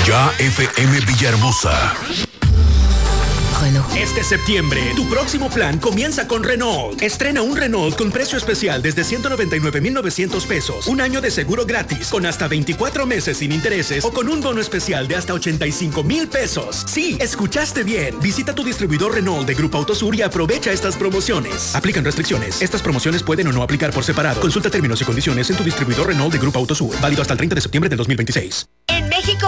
Ya FM Villahermosa. Renault. Este septiembre, tu próximo plan comienza con Renault. Estrena un Renault con precio especial desde 199,900 pesos. Un año de seguro gratis, con hasta 24 meses sin intereses o con un bono especial de hasta 85,000 pesos. Sí, escuchaste bien. Visita tu distribuidor Renault de Grupo Autosur y aprovecha estas promociones. Aplican restricciones. Estas promociones pueden o no aplicar por separado. Consulta términos y condiciones en tu distribuidor Renault de Grupo Autosur. Válido hasta el 30 de septiembre del 2026.